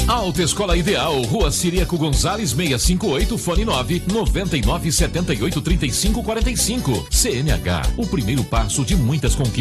Autoescola Ideal, Rua Ciríaco Gonzales 658, fone 999783545. CNH, o primeiro passo de muitas conquistas.